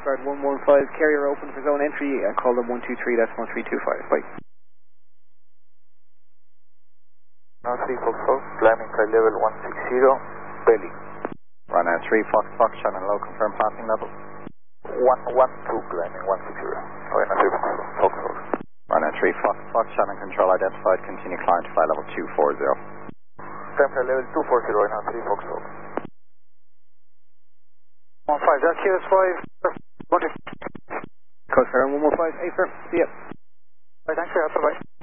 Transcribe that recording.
Guard 115, carrier open for zone entry, call them 123.325, bye. Now 3 Foxtrot, climbing flight level 160, belly. Runway 3 Fox, channel low, confirm passing level. 112, climbing 160. Runway 3 Foxtrot. Runway 3 Fox, channel control identified, continue climb to flight level 240. Climb flight level 240, right now 3 Foxtrot. 15, that's QS5, 1 Coast Guard 115, hey sir, see ya. Alright, thanks for your help, bye-bye.